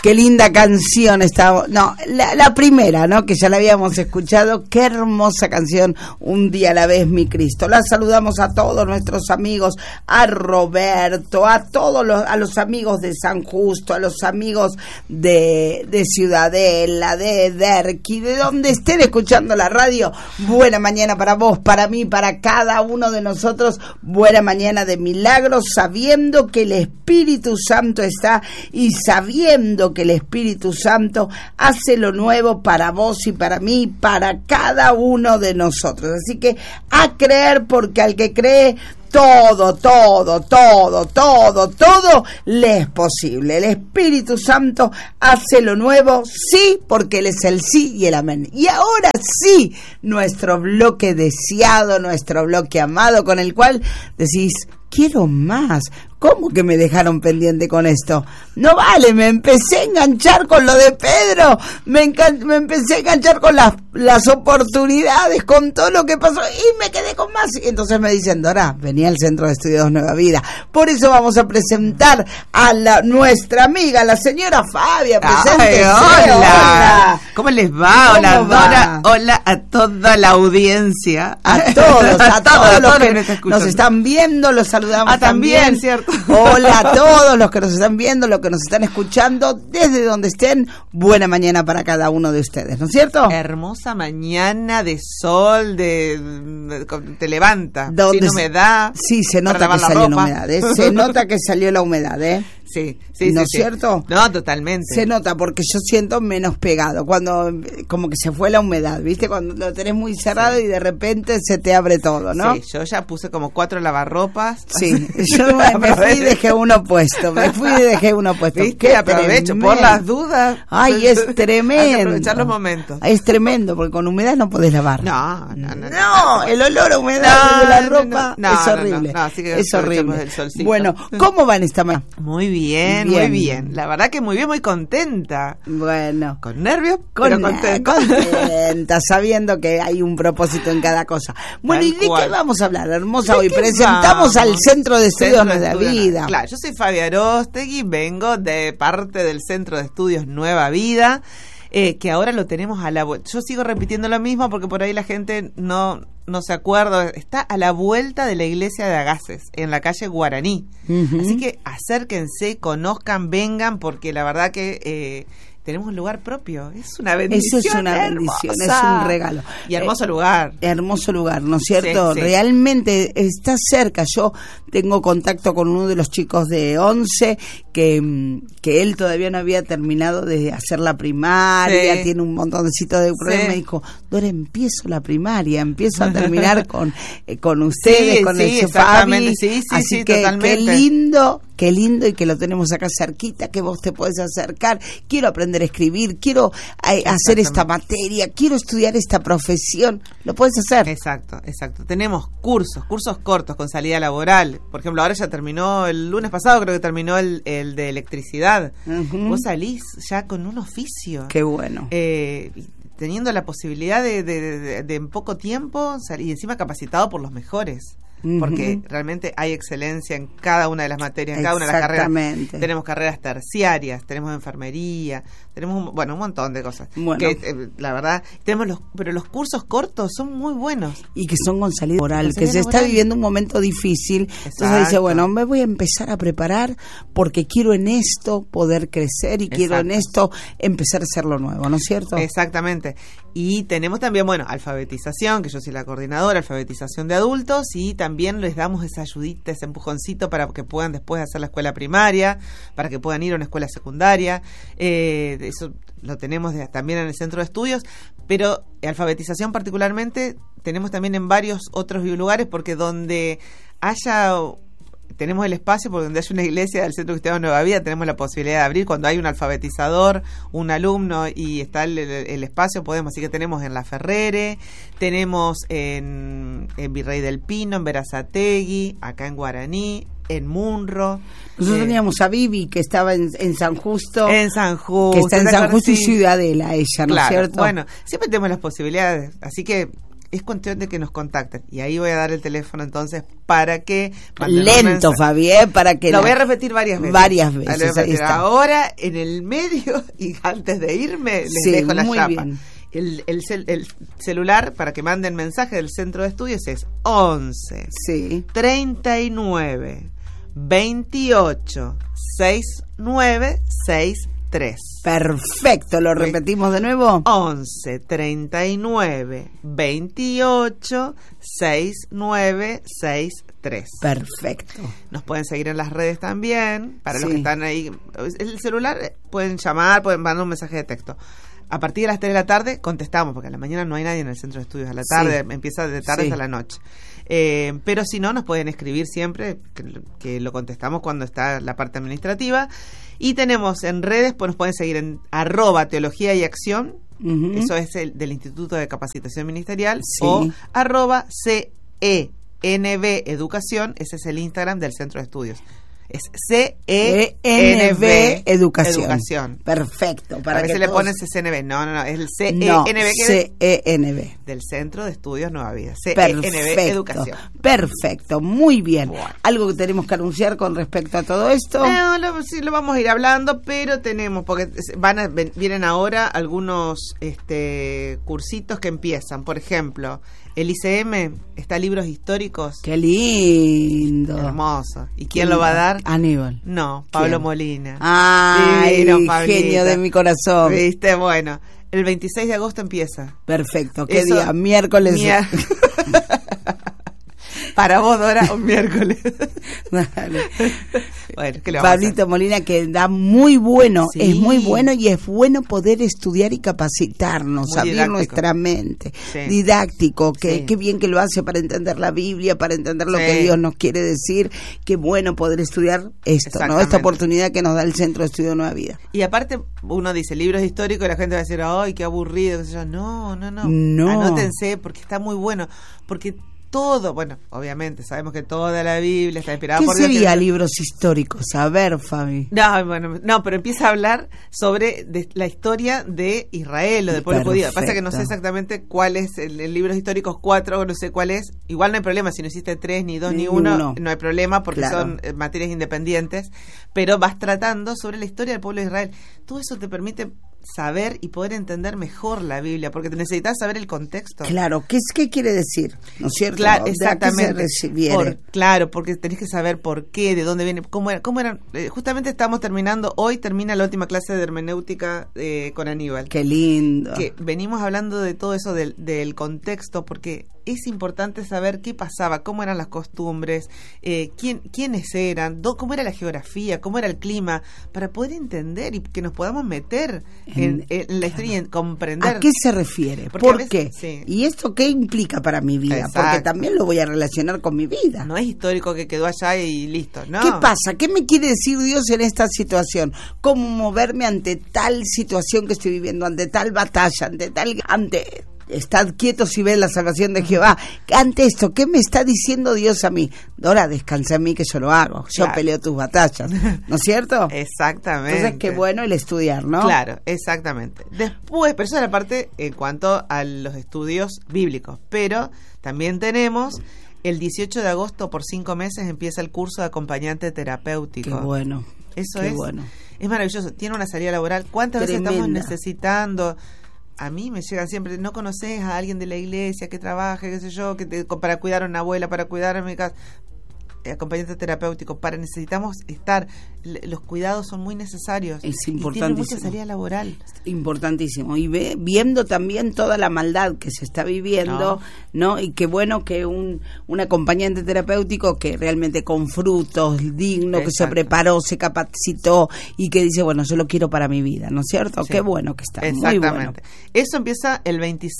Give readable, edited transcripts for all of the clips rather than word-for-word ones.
Qué linda canción estaba. No, la primera, ¿no? Que ya la habíamos escuchado. Qué hermosa canción, Un día a la vez, mi Cristo. La saludamos a todos nuestros amigos, a Roberto, a todos a los amigos de San Justo, a los amigos de Ciudadela, de Derqui, de donde estén escuchando la radio. Buena mañana para vos, para mí, para cada uno de nosotros. Buena mañana de milagros, sabiendo que el Espíritu Santo está y sabiendo que el Espíritu Santo hace lo nuevo para vos y para mí, para cada uno de nosotros. Así que a creer, porque al que cree, todo le es posible. El Espíritu Santo hace lo nuevo, sí, porque Él es el sí y el amén. Y ahora sí, nuestro bloque deseado, nuestro bloque amado, con el cual decís, quiero más. ¿Cómo que me dejaron pendiente con esto? No vale, me empecé a enganchar con lo de Pedro, me empecé a enganchar con las oportunidades, con todo lo que pasó, y me quedé con más. Y entonces me dicen, Dora, venía al Centro de Estudios Nueva Vida. Por eso vamos a presentar a nuestra amiga, la señora Fabia. Presente. Hola. ¿Cómo les va? Hola, Dora. Hola a toda la audiencia. A todos los que nos están viendo, los saludamos también, ¿cierto? Hola a todos los que nos están viendo, los que nos están escuchando, desde donde estén. Buena mañana para cada uno de ustedes, ¿no es cierto? Hermosa mañana de sol, te levanta, sin humedad. Sí, se nota que salió la humedad, se nota que salió la humedad, Sí, ¿no es cierto? No, totalmente. Se nota, porque yo siento menos pegado, cuando como que se fue la humedad, ¿viste? Cuando lo tenés muy cerrado y de repente se te abre todo, ¿no? Sí, yo ya puse como 4 lavarropas. Sí, yo me fui y dejé uno puesto, ¿Viste? Qué aprovecho tremendo. Por las dudas. Ay, es tremendo. Hay que aprovechar los momentos. Es tremendo, porque con humedad no podés lavar. No, el olor a humedad de la ropa es horrible. No, así que es horrible. El solcito. Bueno, ¿cómo van esta mañana? Muy bien. La verdad que muy bien, muy contenta. Bueno. Con nervios, pero contenta. Contenta, sabiendo que hay un propósito en cada cosa. Bueno, ¿y de qué vamos a hablar, hermosa? Hoy presentamos al Centro de Estudios Nueva Vida. Claro, yo soy Fabia Arostegui, vengo de parte del Centro de Estudios Nueva Vida, que ahora lo tenemos a la vuelta. Yo sigo repitiendo lo mismo porque por ahí la gente no se acuerda. Está a la vuelta de la iglesia de Agaces, en la calle Guaraní. Uh-huh. Así que acérquense, conozcan, vengan, porque la verdad que tenemos un lugar propio. Es una bendición. Eso es una bendición, es un regalo. Y hermoso lugar. Hermoso lugar, ¿no es cierto? Sí. Realmente está cerca. Yo tengo contacto con uno de los chicos de 11 que él todavía no había terminado de hacer la primaria, tiene un montoncito de problemas. Me dijo, Dora, empiezo la primaria, empiezo a terminar con ustedes, con el Fabi. Así que totalmente. Qué lindo y que lo tenemos acá cerquita, que vos te podés acercar. Quiero aprender a escribir, quiero hacer esta materia, quiero estudiar esta profesión. Lo podés hacer. Exacto. Tenemos cursos cortos con salida laboral. Por ejemplo, ahora ya terminó, el lunes pasado creo que terminó el de electricidad. Uh-huh. Vos salís ya con un oficio. Qué bueno. Teniendo la posibilidad de en poco tiempo salir, y encima capacitado por los mejores. Porque realmente hay excelencia en cada una de las materias, en cada una de las carreras. Tenemos carreras terciarias, tenemos enfermería, tenemos un montón de cosas. Bueno. Que la verdad, pero los cursos cortos son muy buenos. Y que son con salida laboral, que se está viviendo un momento difícil. Exacto. Entonces dice, bueno, me voy a empezar a preparar porque quiero en esto poder crecer y quiero en esto empezar a hacer lo nuevo, ¿no es cierto? Exactamente. Y tenemos también, alfabetización, que yo soy la coordinadora, alfabetización de adultos, y también les damos esa ayudita, ese empujoncito para que puedan después hacer la escuela primaria, para que puedan ir a una escuela secundaria. Eso lo tenemos también en el centro de estudios, pero alfabetización particularmente tenemos también en varios otros lugares, porque donde tenemos el espacio, por donde hay una iglesia del Centro Cristiano Nueva Vida, tenemos la posibilidad de abrir cuando hay un alfabetizador, un alumno y está el espacio, podemos. Así que tenemos en La Ferrere, tenemos en Virrey del Pino, en Berazategui, acá en Guaraní, en Munro. Nosotros teníamos a Vivi, que estaba en San Justo. En San Justo. Que está en San Justo y Ciudadela, ella, ¿no es cierto? Bueno, siempre tenemos las posibilidades, así que es cuestión de que nos contacten. Y ahí voy a dar el teléfono entonces para que... Lento, Fabi, para que... Lo voy a repetir varias veces. Varias veces, ahí está. Ahora, en el medio, y antes de irme, les dejo la chapa. Bien. El celular para que manden mensaje del centro de estudios es 11 39 28 6963. Perfecto, ¿lo repetimos de nuevo? 11 39 28 6963. Perfecto. Nos pueden seguir en las redes también, para los que están ahí. El celular pueden llamar, pueden mandar un mensaje de texto. A partir de las 3 de la tarde contestamos, porque a la mañana no hay nadie en el centro de estudios. A la tarde empieza de tarde hasta la noche. Pero si no, nos pueden escribir siempre, que lo contestamos cuando está la parte administrativa. Y tenemos en redes, pues nos pueden seguir en @teología y acción. Eso es el del Instituto de Capacitación Ministerial. O @CENB Educación. Ese es el Instagram del centro de estudios. Es CENB Educación. Perfecto. Para a veces le ponen CNB. No, es el CENB. CENB. Del Centro de Estudios Nueva Vida. CENB Educación. Perfecto, muy bien. Bueno. ¿Algo que tenemos que anunciar con respecto a todo esto? Sí, lo vamos a ir hablando, pero tenemos, porque vienen ahora algunos cursitos que empiezan. Por ejemplo, el ICM está libros históricos. ¡Qué lindo! Hermoso. ¿Y quién lo va a dar? Aníbal. No, Pablo Molina. ¡Ay, genio de mi corazón! ¿Viste? Bueno, el 26 de agosto empieza. Perfecto. ¿Qué día? Miércoles. Para vos, Dora, un miércoles. Dale. Bueno, ¿qué le vamos Pablito a hacer? Molina, que da muy bueno, Sí. es muy bueno, y es bueno poder estudiar y capacitarnos, Muy abrir didáctico. nuestra mente. Sí. Didáctico, que Sí. qué bien que lo hace para entender la Biblia, para entender lo Sí. que Dios nos quiere decir. Qué bueno poder estudiar esto, ¿no? Esta Exactamente. oportunidad que nos da el Centro de Estudio Nueva Vida. Y aparte, uno dice libros históricos y la gente va a decir, ¡ay, qué aburrido! Qué sé yo. No. No. Anótense, porque está muy bueno. Porque todo, bueno, obviamente, sabemos que toda la Biblia está inspirada ¿Qué por Dios. sería libros históricos? A ver, Fabi. No, pero empieza a hablar sobre la historia de Israel o del pueblo judío. Pasa que no sé exactamente cuál es el libros históricos 4, no sé cuál es. Igual no hay problema, si no hiciste 3, ni 2, ni 1, no hay problema porque son materias independientes. Pero vas tratando sobre la historia del pueblo de Israel. Todo eso te permite saber y poder entender mejor la Biblia, porque te necesitas saber el contexto. Claro, ¿qué quiere decir? ¿No es cierto? Claro, ¿De exactamente. a qué se refiere? Claro, porque tenés que saber por qué, de dónde viene, cómo eran. Justamente estamos hoy termina la última clase de hermenéutica con Aníbal. Qué lindo. Que venimos hablando de todo eso del contexto, porque es importante saber qué pasaba, cómo eran las costumbres, quiénes eran, cómo era la geografía, cómo era el clima, para poder entender y que nos podamos meter en la historia y comprender. ¿A qué se refiere? Porque ¿Por a veces, qué? sí. ¿Y esto qué implica para mi vida? Exacto. Porque también lo voy a relacionar con mi vida. No es histórico que quedó allá y listo, ¿no? ¿Qué pasa? ¿Qué me quiere decir Dios en esta situación? ¿Cómo moverme ante tal situación que estoy viviendo, ante tal batalla, ante estad quietos y ven la salvación de Jehová? Ante esto, ¿qué me está diciendo Dios a mí? Dora, descansa en mí que yo lo hago. Yo peleo tus batallas. ¿No es cierto? Exactamente. Entonces, qué bueno el estudiar, ¿no? Claro, exactamente. Después, pero eso es la parte en cuanto a los estudios bíblicos. Pero también tenemos el 18 de agosto, por 5 meses, empieza el curso de acompañante terapéutico. Qué bueno. Eso qué es bueno. Es maravilloso. Tiene una salida laboral. ¿Cuántas veces estamos necesitando? A mí me llegan siempre, no conoces a alguien de la iglesia que trabaje, qué sé yo, para cuidar a una abuela, para cuidar a mi casa, acompañante terapéutico, necesitamos estar, los cuidados son muy necesarios. Es importantísimo. Y tiene mucha salida laboral. Importantísimo. Y viendo también toda la maldad que se está viviendo, ¿no? Y qué bueno que un acompañante terapéutico que realmente con frutos, digno, que se preparó, se capacitó y que dice, bueno, yo lo quiero para mi vida, ¿no es cierto? Sí. Qué bueno que está. Exactamente. Muy bueno. Eso empieza el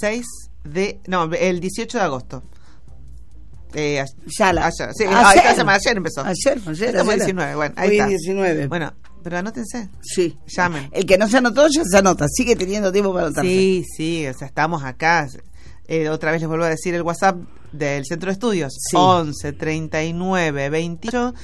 18 de agosto. Ayer empezó. Ayer. Estamos 19, bueno, ahí hoy está. 19. Bueno, pero anótense. Sí. Llamen. El que no se anotó ya se anota, sigue teniendo tiempo para anotarse. Sí, o sea, estamos acá. Otra vez les vuelvo a decir el WhatsApp del Centro de Estudios, sí. 11 39 28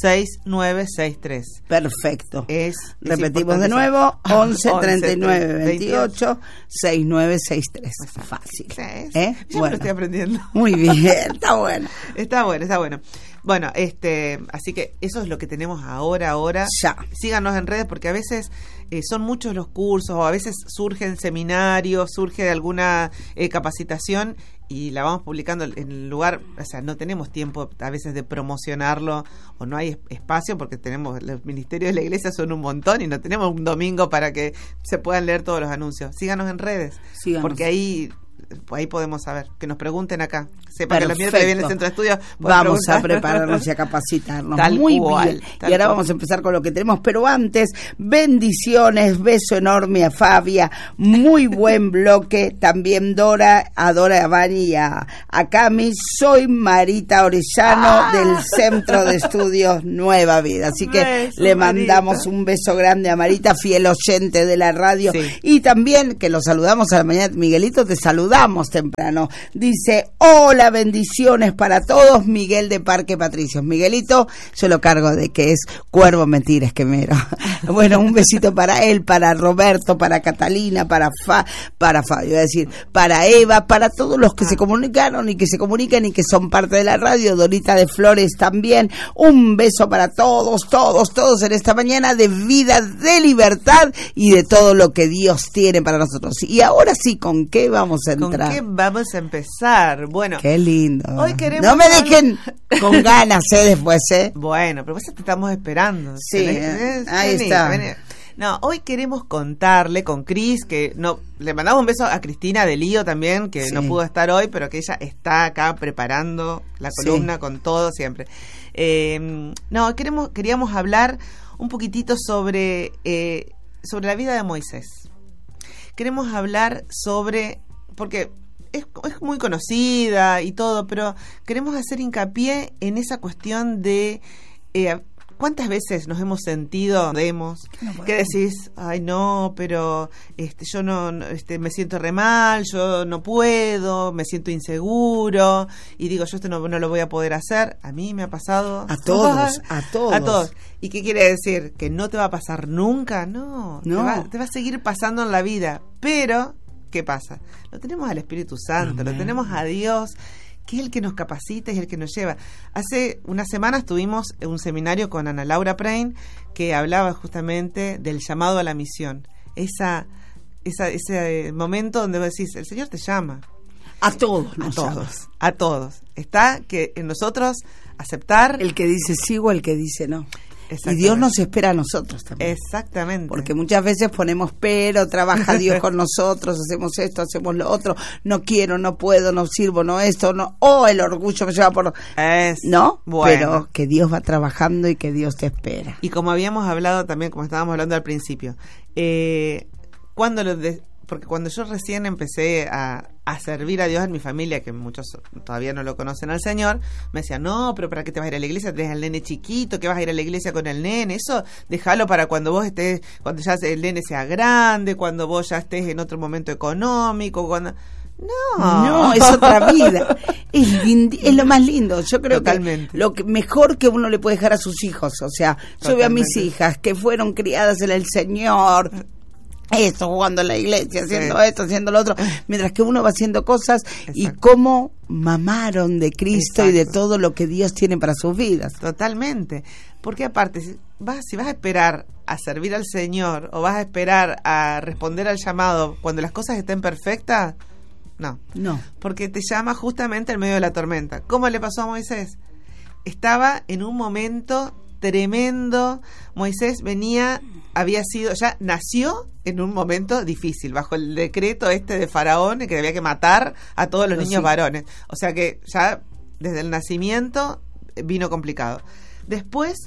6963. Perfecto. Repetimos de nuevo, 11 39 28 6963. Fácil. Yo bueno, lo estoy aprendiendo. Muy bien, está bueno. Está bueno. Bueno, así que eso es lo que tenemos ahora. Ya. Síganos en redes porque a veces son muchos los cursos o a veces surgen seminarios, surge alguna capacitación y la vamos publicando en el lugar, o sea, no tenemos tiempo a veces de promocionarlo o no hay espacio porque los ministerios de la iglesia son un montón y no tenemos un domingo para que se puedan leer todos los anuncios. Síganos en redes, porque ahí podemos saber, que nos pregunten acá. Sepa que los miércoles viene el Centro de Estudios. Vamos a prepararnos y a capacitarnos. Muy bien. Y ahora vamos a empezar con lo que tenemos, pero antes, bendiciones, beso enorme a Fabia, muy buen bloque, también a Dora Abani y a Cami. Soy Marita Orellano del Centro de Estudios Nueva Vida, así que le mandamos un beso grande a Marita, fiel oyente de la radio, y también que lo saludamos a la mañana. Miguelito, te saludamos temprano, dice: hola, bendiciones para todos, Miguel de Parque Patricios. Miguelito, yo lo cargo de que es cuervo, mentira, esquemero. Bueno, un besito para él, para Roberto, para Catalina, para Fabio, es decir, para Eva, para todos los que se comunicaron y que se comunican y que son parte de la radio. Dorita de Flores también, un beso para todos en esta mañana de vida, de libertad y de todo lo que Dios tiene para nosotros. Y ahora sí, ¿con qué vamos a entrar? ¿Con qué vamos a empezar? Bueno, qué lindo. Hoy queremos... No me dejen con ganas, después, Bueno, pero pues te estamos esperando. Sí, ahí está. Vení. No, hoy queremos contarle con Cris, que le mandamos un beso a Cristina de Lío también, que no pudo estar hoy, pero que ella está acá preparando la columna con todo siempre. Queríamos hablar un poquitito sobre la vida de Moisés. Queremos hablar porque es muy conocida y todo, pero queremos hacer hincapié en esa cuestión de ¿cuántas veces nos hemos sentido, que decís, ay no, pero yo no me siento re mal, yo no puedo, me siento inseguro y digo, yo esto no lo voy a poder hacer? A mí me ha pasado a todos. ¿Y qué quiere decir? ¿Que no te va a pasar nunca? No. Te va a seguir pasando en la vida, pero ¿qué pasa? Lo tenemos al Espíritu Santo, lo tenemos a Dios, que es el que nos capacita y es el que nos lleva. Hace unas semanas tuvimos un seminario con Ana Laura Prein que hablaba justamente del llamado a la misión. Ese momento donde vos decís, el Señor te llama. A todos. Está que en nosotros aceptar. El que dice sí o el que dice no. Y Dios nos espera a nosotros también. Exactamente. Porque muchas veces ponemos pero, trabaja Dios con nosotros, hacemos esto, hacemos lo otro, no quiero, no puedo, no sirvo, no esto, no, el orgullo me lleva por... ¿No? Bueno. Pero que Dios va trabajando y que Dios te espera. Y como habíamos hablado también, como estábamos hablando al principio, porque cuando yo recién empecé a servir a Dios en mi familia, que muchos todavía no lo conocen al Señor, me decían, no, pero ¿para qué te vas a ir a la iglesia? Tenés al nene chiquito, ¿qué vas a ir a la iglesia con el nene? Eso déjalo para cuando ya el nene sea grande, cuando vos ya estés en otro momento económico, No, es otra vida. Es lo más lindo. Yo creo Totalmente. que lo mejor que uno le puede dejar a sus hijos, o sea, yo veo a mis hijas que fueron criadas en el Señor, jugando en la iglesia, haciendo esto, haciendo lo otro, mientras que uno va haciendo cosas. Y cómo mamaron de Cristo y de todo lo que Dios tiene para sus vidas. Totalmente, porque aparte, si vas a esperar a servir al Señor o vas a esperar a responder al llamado cuando las cosas estén perfectas, no, porque te llama justamente en medio de la tormenta. ¿Cómo le pasó a Moisés? Estaba en un momento tremendo. Moisés ya nació en un momento difícil, bajo el decreto de Faraón, que había que matar a todos los niños varones. O sea que ya desde el nacimiento vino complicado. Después,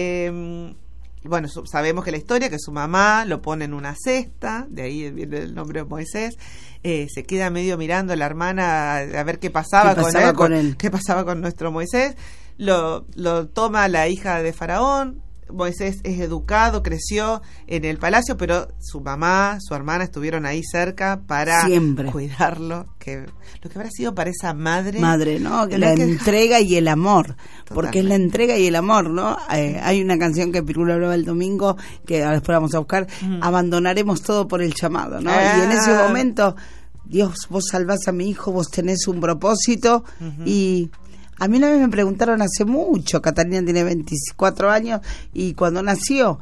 sabemos que la historia, que su mamá lo pone en una cesta, de ahí viene el nombre de Moisés, se queda medio mirando a la hermana a ver qué pasaba con él, qué pasaba con nuestro Moisés. Lo toma la hija de Faraón, Moisés es educado, creció en el palacio, pero su mamá, su hermana estuvieron ahí cerca para siempre cuidarlo, que lo que habrá sido para esa madre, ¿no? La entrega y el amor. Totalmente. Porque es la entrega y el amor, ¿no? Hay una canción que Pirulo hablaba el domingo, que después vamos a buscar, abandonaremos todo por el llamado, ¿no? Y en ese momento, Dios, vos salvás a mi hijo, vos tenés un propósito. Y a mí una vez me preguntaron hace mucho, Catalina tiene 24 años, y cuando nació,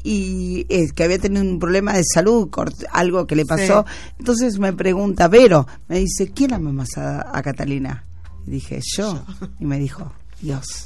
y que había tenido un problema de salud, algo que le pasó, entonces me pregunta, Vero, me dice, ¿quién ama más a Catalina? Y dije, yo. Y me dijo, Dios.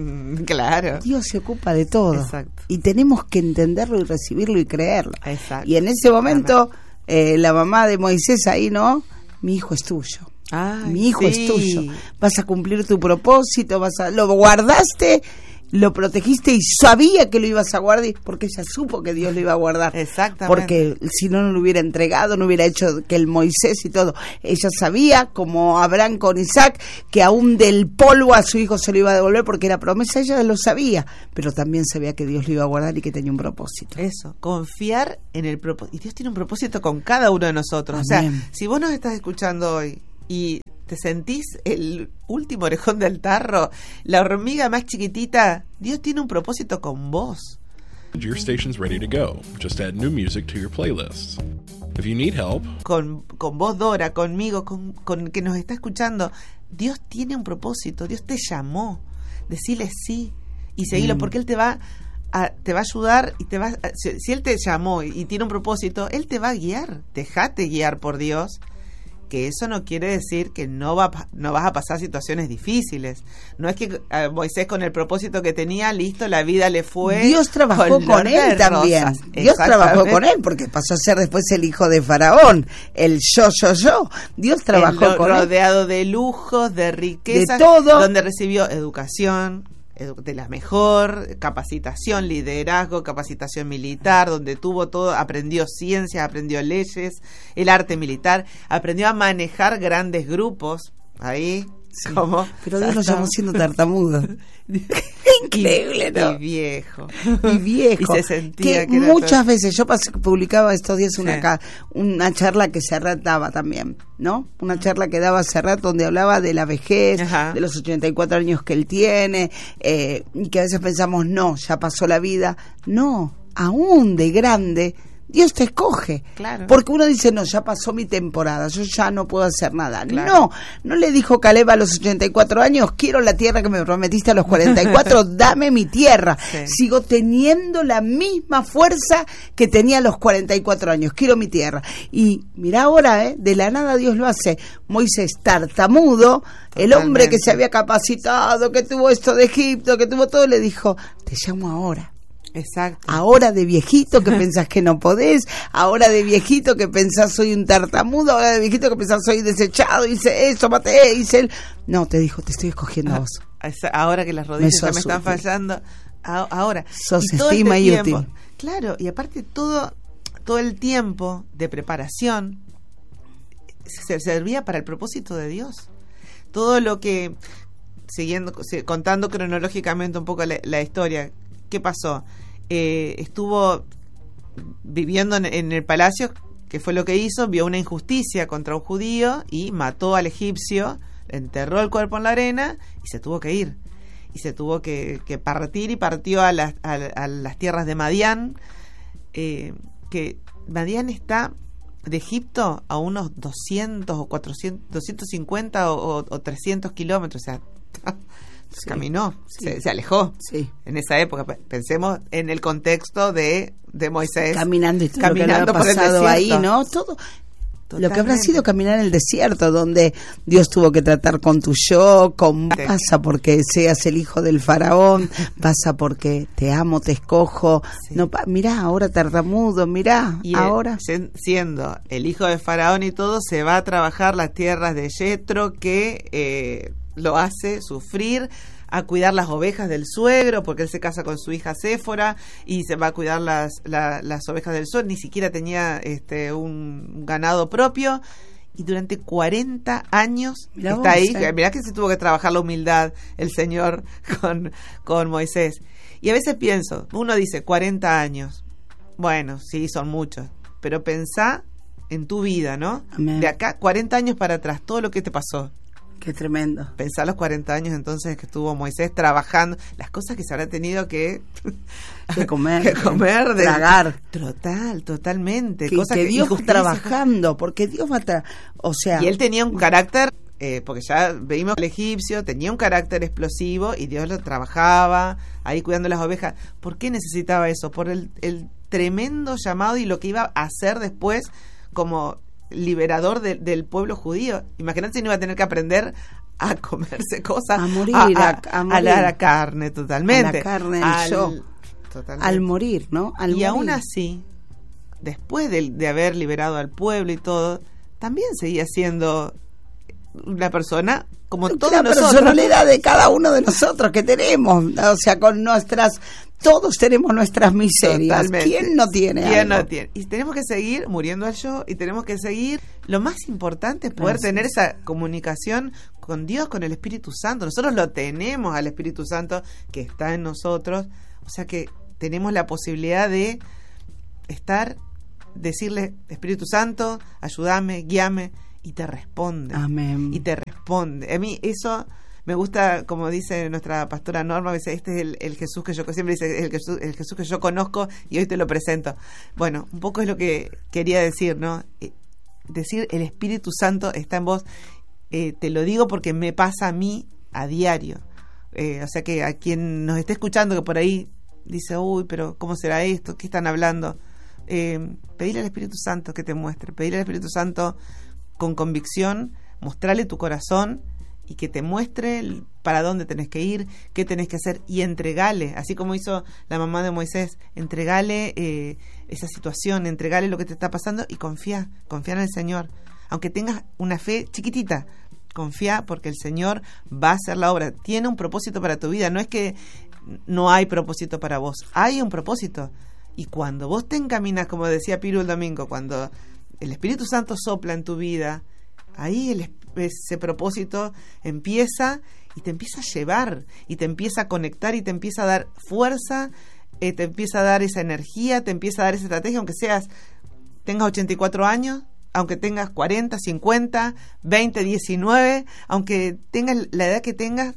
Claro. Dios se ocupa de todo. Exacto. Y tenemos que entenderlo y recibirlo y creerlo. Exacto. Y en ese momento, la mamá de Moisés ahí, ¿no? Mi hijo es tuyo. Ay, mi hijo es tuyo. Vas a cumplir tu propósito, lo guardaste, lo protegiste y sabía que lo ibas a guardar porque ella supo que Dios lo iba a guardar. Exactamente. Porque si no, no lo hubiera entregado, no hubiera hecho que el Moisés y todo. Ella sabía, como Abraham con Isaac, que aún del polvo a su hijo se lo iba a devolver porque era promesa, ella lo sabía, pero también sabía que Dios lo iba a guardar y que tenía un propósito. Eso, confiar en el propósito. Y Dios tiene un propósito con cada uno de nosotros. Amén. O sea, si vos nos estás escuchando hoy y te sentís el último orejón del tarro, la hormiga más chiquitita, Dios tiene un propósito con vos. Your station's ready to go. Just add new music to your playlist. If you need help, con vos, Dora, conmigo, con que nos está escuchando, Dios tiene un propósito, Dios te llamó. Decile sí y seguilo, porque Él te va a ayudar y si Él te llamó y tiene un propósito, Él te va a guiar. Dejate guiar por Dios. Que eso no quiere decir que no vas a pasar situaciones difíciles. No es que Moisés, con el propósito que tenía, listo, la vida le fue. Dios trabajó con él también. Dios trabajó con él porque pasó a ser después el hijo de Faraón, el yo. Dios trabajó con él. Rodeado de lujos, de riquezas, de todo. Donde recibió educación de la mejor, capacitación, liderazgo, capacitación militar, donde tuvo todo, aprendió ciencias, aprendió leyes, el arte militar, aprendió a manejar grandes grupos, ahí, sí, pero Dios lo llamó siendo tartamudo. Increíble, ¿no? Y viejo. Y se sentía que muchas veces, yo publicaba estos días una charla que Serrat daba también, ¿no? Una charla que daba Serrat donde hablaba de la vejez, de los 84 años que él tiene, y que a veces pensamos, no, ya pasó la vida. No, aún de grande, Dios te escoge. Claro. Porque uno dice, no, ya pasó mi temporada, yo ya no puedo hacer nada. Claro. No le dijo Caleb a los 84 años, quiero la tierra que me prometiste a los 44, dame mi tierra. Sí. Sigo teniendo la misma fuerza que tenía a los 44 años, quiero mi tierra. Y mira ahora, de la nada Dios lo hace. Moisés tartamudo, totalmente. El hombre que se había capacitado, que tuvo esto de Egipto, que tuvo todo, le dijo, te llamo ahora. Exacto. Ahora de viejito que pensás que no podés, ahora de viejito que pensás soy un tartamudo, ahora de viejito que pensás soy desechado, hice eso, maté, hice él. No, te dijo, te estoy escogiendo a vos. Ahora que las rodillas ya me están fallando, ahora. Sos estima y útil. Claro, y aparte todo el tiempo de preparación se servía para el propósito de Dios. Todo lo que, contando cronológicamente un poco la historia, ¿qué pasó? Estuvo viviendo en el palacio, que fue lo que hizo, vio una injusticia contra un judío y mató al egipcio, enterró el cuerpo en la arena y se tuvo que ir. Y se tuvo que partir y partió a las tierras de Madián, que Madián está de Egipto a unos 200 o 400, 250 o 300 kilómetros, o sea... Sí, caminó, sí. Se alejó. Sí. En esa época, pensemos en el contexto de Moisés. Caminando y todo lo que había pasado ahí, ¿no? Todo. Totalmente. Lo que habrá sido caminar en el desierto, donde Dios tuvo que tratar con tu yo, pasa porque seas el hijo del faraón, pasa porque te amo, te escojo. Sí. No, mirá, ahora tartamudo, mirá, y ahora. Siendo el hijo del faraón y todo, se va a trabajar las tierras de Yetro, que lo hace sufrir, a cuidar las ovejas del suegro, porque él se casa con su hija Séfora y se va a cuidar las ovejas del suegro. Ni siquiera tenía un ganado propio, y durante 40 años está ahí. Mirá que se tuvo que trabajar la humildad el Señor con Moisés. Y a veces pienso, uno dice 40 años. Bueno, sí, son muchos. Pero pensá en tu vida, ¿no? Amén. De acá, 40 años para atrás, todo lo que te pasó. Qué tremendo. Pensá los 40 años entonces que estuvo Moisés trabajando, las cosas que se habrá tenido que comer, tragar. Totalmente. Que Dios va trabajando, porque Dios va Y él tenía un carácter, porque ya vimos el egipcio, tenía un carácter explosivo y Dios lo trabajaba ahí cuidando las ovejas. ¿Por qué necesitaba eso? Por el tremendo llamado y lo que iba a hacer después como liberador del pueblo judío. Imagínate si no iba a tener que aprender a comerse cosas, a morir, a la carne totalmente, a la carne, totalmente. Al morir, ¿no? Aún así, después de haber liberado al pueblo y todo, también seguía siendo una persona como todos nosotros. La personalidad de cada uno de nosotros que tenemos, o sea, con nuestras... Todos tenemos nuestras miserias. Totalmente. ¿Quién no tiene ¿Quién algo? no tiene? Y tenemos que seguir muriendo al yo y tenemos que seguir. Lo más importante es poder tener esa comunicación con Dios, con el Espíritu Santo. Nosotros lo tenemos al Espíritu Santo que está en nosotros. O sea que tenemos la posibilidad de decirle, Espíritu Santo, ayúdame, guíame, y te responde. Amén. Y te responde. A mí eso... Me gusta, como dice nuestra pastora Norma, a veces este es el Jesús que yo siempre dice, el Jesús que yo conozco y hoy te lo presento. Bueno, un poco es lo que quería decir, ¿no? Decir el Espíritu Santo está en vos. Te lo digo porque me pasa a mí a diario. O sea que a quien nos esté escuchando que por ahí dice, uy, pero ¿cómo será esto? ¿Qué están hablando? Pedirle al Espíritu Santo que te muestre. Pedirle al Espíritu Santo con convicción, mostrarle tu corazón y que te muestre para dónde tenés que ir, qué tenés que hacer y entregale, así como hizo la mamá de Moisés, entregale esa situación, entregale lo que te está pasando y confía en el Señor. Aunque tengas una fe chiquitita, confía porque el Señor va a hacer la obra. Tiene un propósito para tu vida, no es que no hay propósito para vos, hay un propósito. Y cuando vos te encaminas, como decía Piru el domingo, cuando el Espíritu Santo sopla en tu vida, ahí ese propósito empieza y te empieza a llevar y te empieza a conectar y te empieza a dar fuerza, te empieza a dar esa energía, te empieza a dar esa estrategia, aunque tengas 84 años, aunque tengas 40, 50, 20, 19, aunque tengas la edad que tengas,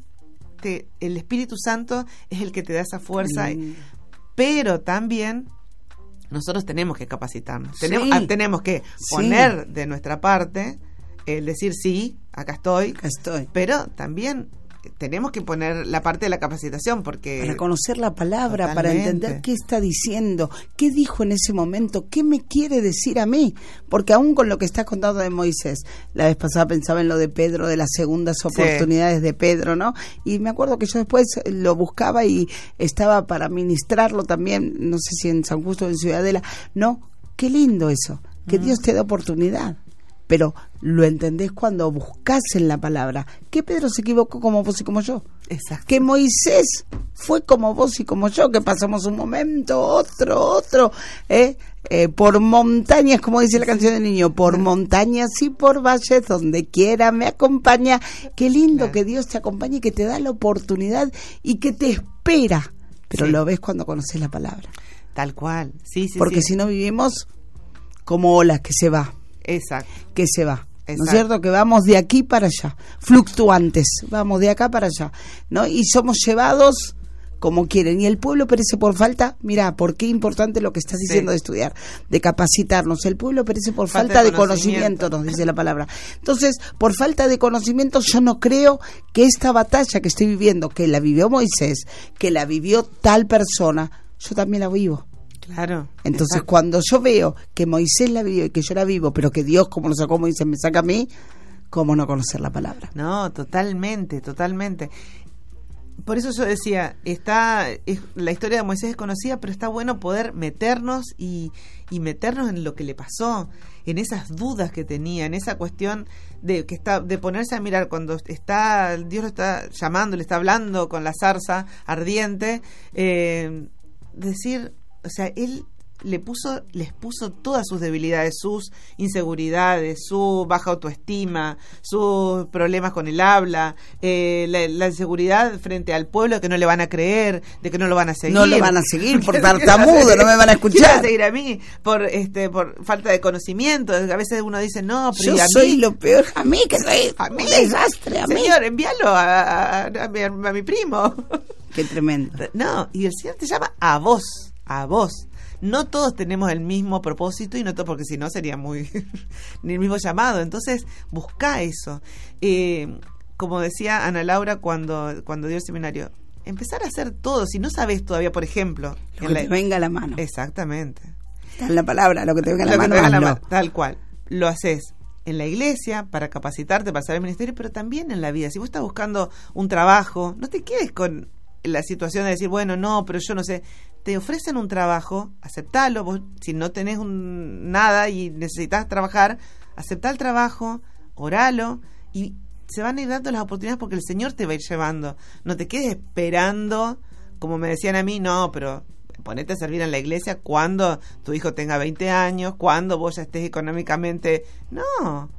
el Espíritu Santo es el que te da esa fuerza. Pero también nosotros tenemos que capacitarnos, tenemos que poner de nuestra parte el decir sí, acá estoy, pero también tenemos que poner la parte de la capacitación porque para conocer la palabra, para entender qué está diciendo, qué dijo en ese momento, qué me quiere decir a mí, porque aún con lo que estás contando de Moisés, la vez pasada pensaba en lo de Pedro, de las segundas oportunidades de Pedro, ¿no? Y me acuerdo que yo después lo buscaba y estaba para ministrarlo también, no sé si en San Justo o en Ciudadela, no, qué lindo eso, que Dios te da oportunidad. Pero lo entendés cuando buscas en la palabra que Pedro se equivocó como vos y como yo. Exacto. Que Moisés fue como vos y como yo, que pasamos un momento, otro, por montañas, como dice la canción del niño, por montañas y por valles, donde quiera me acompaña. Qué lindo que Dios te acompañe y que te da la oportunidad y que te espera. Pero lo ves cuando conoces la palabra. Tal cual, sí. Porque si no vivimos como olas que se va. Exacto. Que se va, ¿no es cierto? Que vamos de aquí para allá, fluctuantes, vamos de acá para allá, ¿no? Y somos llevados como quieren. Y el pueblo perece por falta, mira, por qué importante lo que estás diciendo de estudiar, de capacitarnos. El pueblo perece por falta de conocimiento, nos dice la palabra. Entonces, por falta de conocimiento, yo no creo que esta batalla que estoy viviendo, que la vivió Moisés, que la vivió tal persona, yo también la vivo. Claro. Entonces, cuando yo veo que Moisés la vivió y que yo la vivo, pero que Dios, como lo sacó Moisés, me saca a mí, ¿cómo no conocer la palabra? No, totalmente. Por eso yo decía, la historia de Moisés es conocida, pero está bueno poder meternos y meternos en lo que le pasó, en esas dudas que tenía, en esa cuestión de ponerse a mirar cuando Dios lo está llamando, le está hablando con la zarza ardiente, decir, o sea, él les puso todas sus debilidades, sus inseguridades, su baja autoestima, sus problemas con el habla, la inseguridad frente al pueblo, que no le van a creer, de que no lo van a seguir. No lo van a seguir por tartamudo, no me van a escuchar. ¿Quién va a seguir a mí? Por falta de conocimiento. A veces uno dice, no, pero yo soy lo peor. A mí, que soy un desastre. A mí. Señor, envíalo a mi primo. Qué tremendo. No, y el Señor te llama a vos. No todos tenemos el mismo propósito, y no todo, porque si no sería muy ni el mismo llamado. Entonces, busca eso. Como decía Ana Laura cuando dio el seminario, empezar a hacer todo. Si no sabes todavía, por ejemplo, lo que te venga a la mano. Exactamente. Está en la palabra, lo que te venga a la mano. Tal cual. Lo haces en la iglesia para capacitarte, para saber el ministerio, pero también en la vida. Si vos estás buscando un trabajo, no te quedes con la situación de decir, bueno, no, pero yo no sé. Te ofrecen un trabajo, aceptalo. Vos, si no tenés nada y necesitas trabajar, aceptá el trabajo, oralo, y se van a ir dando las oportunidades, porque el Señor te va a ir llevando. No te quedes esperando, como me decían a mí, no, pero ponete a servir en la iglesia cuando tu hijo tenga 20 años, cuando vos ya estés económicamente. No.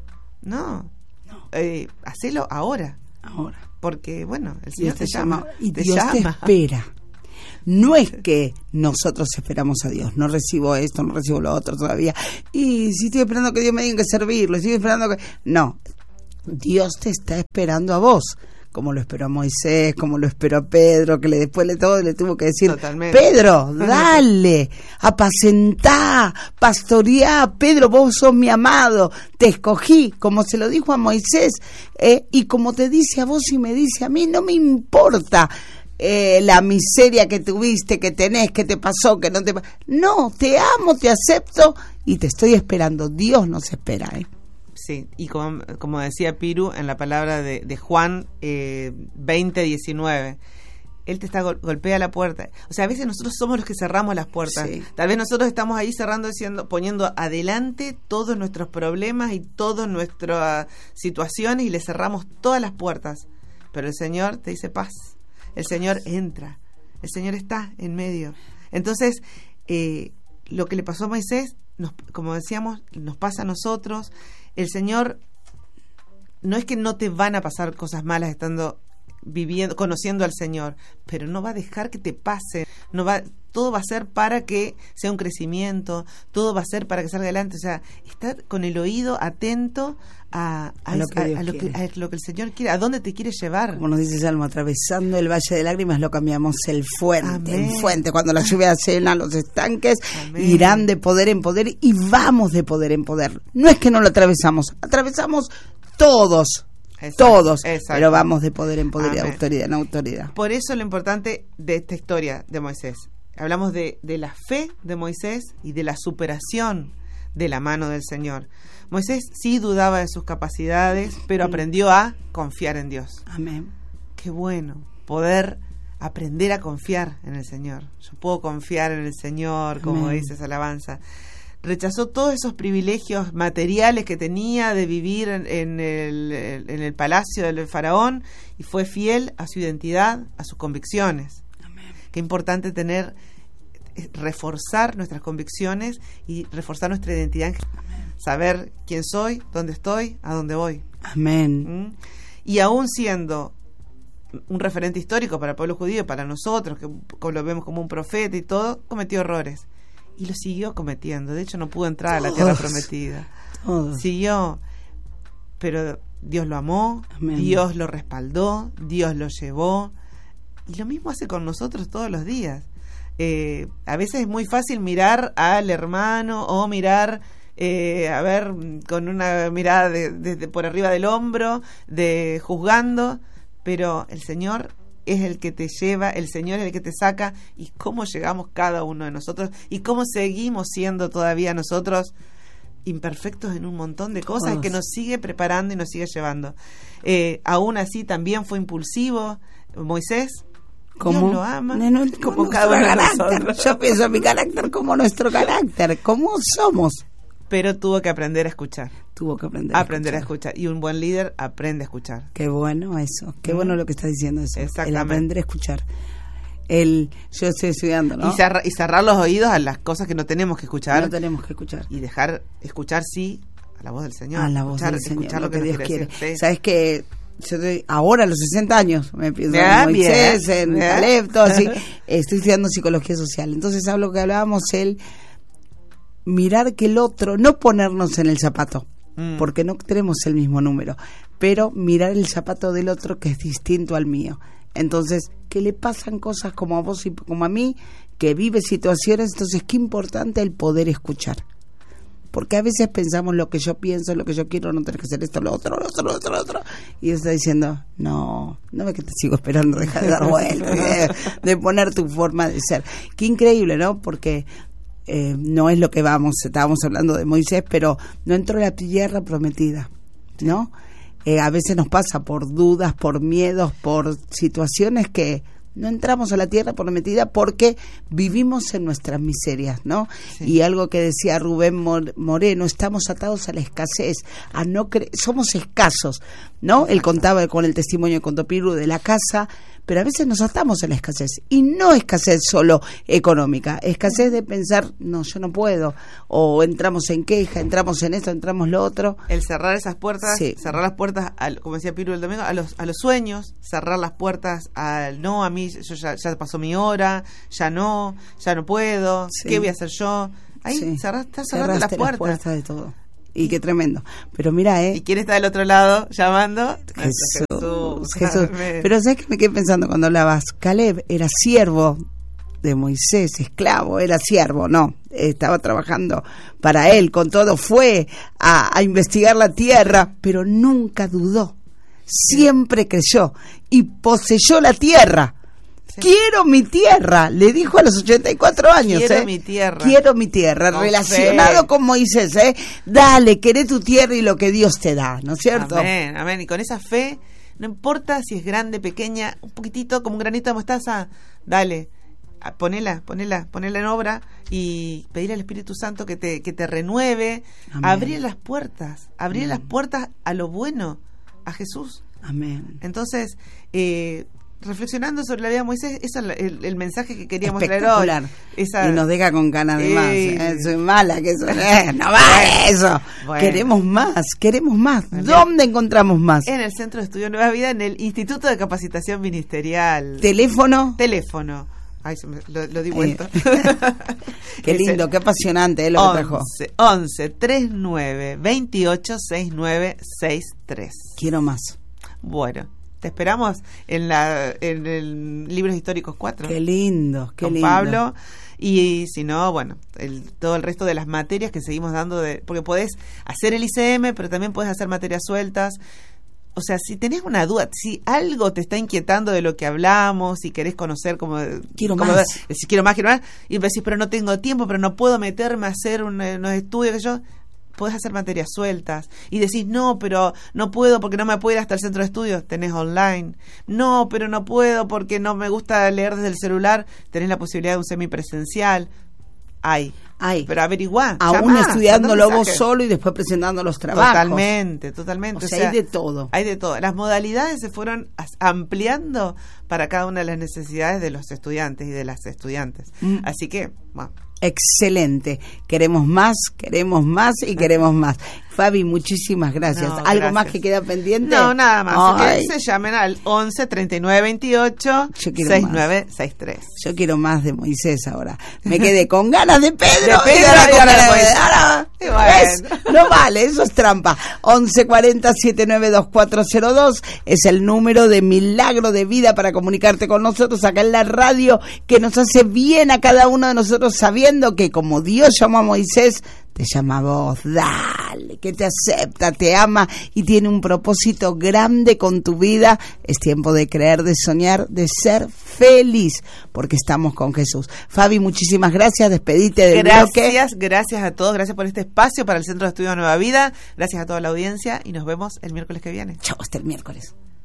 Hacelo ahora. Porque, bueno, el Señor te llama. Y Dios te espera. No es que nosotros esperamos a Dios, no recibo esto, no recibo lo otro todavía, y si estoy esperando que Dios me diga que servirlo, estoy esperando que... No, Dios te está esperando a vos, como lo esperó a Moisés, como lo esperó a Pedro, que después le tuvo que decir, totalmente. Pedro, dale, apacentá, pastoreá, Pedro, vos sos mi amado, te escogí, como se lo dijo a Moisés, y como te dice a vos y me dice a mí, no me importa la miseria que tuviste, que tenés, que te pasó, que no te... No, te amo, te acepto y te estoy esperando. Dios nos espera, Sí, y como decía Piru en la palabra de Juan 20:19, Él te está golpea la puerta. O sea, a veces nosotros somos los que cerramos las puertas. Sí. Tal vez nosotros estamos ahí cerrando, poniendo adelante todos nuestros problemas y todas nuestras situaciones, y le cerramos todas las puertas. Pero el Señor te dice paz. El Señor entra, el Señor está en medio. Entonces, lo que le pasó a Moisés, como decíamos, nos pasa a nosotros. El Señor, no es que no te van a pasar cosas malas estando viviendo, conociendo al Señor, pero no va a dejar que te pase. Todo va a ser para que sea un crecimiento, todo va a ser para que salga adelante. O sea, estar con el oído atento a lo que el Señor quiere, a dónde te quiere llevar. Como nos dice Salmo, atravesando el valle de lágrimas lo cambiamos el fuente. Amén. En fuente, cuando la lluvia llena los estanques, amén, irán de poder en poder, y vamos de poder en poder. No es que no lo atravesamos todos. Exacto, todos, exacto, pero vamos de poder en poder, amén, y de autoridad en autoridad. Por eso lo importante de esta historia de Moisés. Hablamos de la fe de Moisés y de la superación de la mano del Señor. Moisés sí dudaba de sus capacidades, pero aprendió a confiar en Dios. Amén. Qué bueno poder aprender a confiar en el Señor. Yo puedo confiar en el Señor, como amén, dice esa alabanza. Rechazó todos esos privilegios materiales que tenía de vivir en el palacio del faraón, y fue fiel a su identidad, a sus convicciones. Amén. Qué importante reforzar nuestras convicciones y reforzar nuestra identidad. Amén. Saber quién soy, dónde estoy, a dónde voy. Amén. Y aún siendo un referente histórico para el pueblo judío, para nosotros, que lo vemos como un profeta y todo, cometió errores. Y lo siguió cometiendo. De hecho, no pudo entrar a la tierra prometida. Siguió. Pero Dios lo amó, amén, Dios lo respaldó, Dios lo llevó. Y lo mismo hace con nosotros todos los días. A veces es muy fácil mirar al hermano o mirar, con una mirada de por arriba del hombro, juzgando. Pero el Señor es el que te lleva, el Señor es el que te saca, y cómo llegamos cada uno de nosotros, y cómo seguimos siendo todavía nosotros imperfectos en un montón de cosas, y que nos sigue preparando y nos sigue llevando. Aún así también fue impulsivo Moisés. ¿Cómo? Dios lo ama, como cada uno de nosotros. Yo pienso en mi carácter como nuestro carácter, como somos. Pero tuvo que aprender a escuchar. Aprender a escuchar. Y un buen líder aprende a escuchar. Qué bueno eso. Qué bueno lo que estás diciendo eso. Exactamente. El aprender a escuchar. Yo estoy estudiando, ¿no? Y cerrar los oídos a las cosas que no tenemos que escuchar. No tenemos que escuchar. Y dejar escuchar, sí, a la voz del Señor. A la voz del Señor, escuchar lo que Dios nos quiere. decir, sí. ¿Sabes qué? Yo estoy ahora a los 60 años, me pienso Bien, en Moisés, bien, en bien. Caleb, todo así. Estoy estudiando psicología social. Entonces hablo que hablábamos, mirar que el otro, no ponernos en el zapato, porque no tenemos el mismo número, pero mirar el zapato del otro que es distinto al mío. Entonces, que le pasan cosas como a vos y como a mí, que vive situaciones, entonces qué importante el poder escuchar. Porque a veces pensamos lo que yo pienso, lo que yo quiero, no tenés que hacer esto, lo otro. Y está diciendo, no ves que te sigo esperando, deja de dar vueltas, de poner tu forma de ser. Qué increíble, ¿no? Porque no es lo que estábamos hablando de Moisés, pero no entró a la tierra prometida, ¿no? A veces nos pasa por dudas, por miedos, por situaciones que no entramos a la tierra prometida porque vivimos en nuestras miserias, ¿no? Sí. Y algo que decía Rubén Moreno, estamos atados a la escasez, a no somos escasos, ¿no? Él contaba con el testimonio que contó Piru de la casa, pero a veces nos atamos a la escasez, y no escasez solo económica, escasez de pensar, no, yo no puedo, o entramos en queja, entramos en esto, entramos lo otro. El cerrar esas puertas, sí. Cerrar las puertas, como decía Piru el domingo, a los sueños, cerrar las puertas al no, a mí ya pasó mi hora, ya no puedo, sí. ¿Qué voy a hacer yo? Ahí sí. Estás cerrando las puertas de todo. Y qué tremendo. Pero mira, ¿Y quién está del otro lado llamando? Jesús. Pero ¿sabes qué me quedé pensando cuando hablabas? Caleb era siervo de Moisés, esclavo, era siervo, no, estaba trabajando para él, con todo fue a investigar la tierra, pero nunca dudó, siempre creyó y poseyó la tierra. Quiero mi tierra, le dijo a los 84 años. Quiero mi tierra. Quiero mi tierra, con relacionado fe. Con Moisés, Dale, queré tu tierra y lo que Dios te da, ¿no es cierto? Amén, amén. Y con esa fe, no importa si es grande, pequeña, un poquitito, como un granito de mostaza, dale, ponela en obra y pedirle al Espíritu Santo que te renueve. Amén. Abrir las puertas a lo bueno, a Jesús. Amén. Entonces, reflexionando sobre la vida de Moisés, ese es el mensaje que queríamos traer hoy. Y nos deja con ganas de más. Soy mala, que eso no vale eso. Bueno. Queremos más. Bueno. ¿Dónde encontramos más? En el Centro de Estudio Nueva Vida, en el Instituto de Capacitación Ministerial. ¿Teléfono? Ay, lo di vuelta. Qué lindo, qué apasionante lo que trajo. 11 39 28 69 63. Quiero más. Bueno, te esperamos en el Libros Históricos 4. Qué lindo, qué lindo. Con Pablo. Y si no, bueno, todo el resto de las materias que seguimos dando, porque podés hacer el ICM, pero también podés hacer materias sueltas. O sea, si tenés una duda, si algo te está inquietando de lo que hablamos, si querés conocer quiero más, y decís, pero no tengo tiempo, pero no puedo meterme a hacer unos estudios que yo... Podés hacer materias sueltas y decís, no, pero no puedo porque no me puedo ir hasta el centro de estudios, tenés online. No, pero no puedo porque no me gusta leer desde el celular, tenés la posibilidad de un semipresencial. Hay. Pero averiguá. Aún estudiándolo vos solo y después presentando los trabajos. Totalmente. O sea, hay de todo. Hay de todo. Las modalidades se fueron ampliando para cada una de las necesidades de los estudiantes y de las estudiantes. Así que, bueno. Excelente. Queremos más y queremos más. Fabi, muchísimas gracias. ¿Algo gracias. Más que queda pendiente? No, nada más. Que se llamen al 11 39 28 69 63. Yo quiero más de Moisés ahora. Me quedé con ganas de Pedro. No vale, eso es trampa. 11 40 79 2402 es el número de Milagro de Vida para comunicarte con nosotros acá en la radio, que nos hace bien a cada uno de nosotros sabiendo que como Dios llamó a Moisés, te llama a vos. Dale, que te acepta, te ama y tiene un propósito grande con tu vida. Es tiempo de creer, de soñar, de ser feliz, porque estamos con Jesús. Fabi, muchísimas gracias. Despedite del bloque. Gracias a todos. Gracias por este espacio para el Centro de Estudio Nueva Vida. Gracias a toda la audiencia y nos vemos el miércoles que viene. Chao, hasta el miércoles.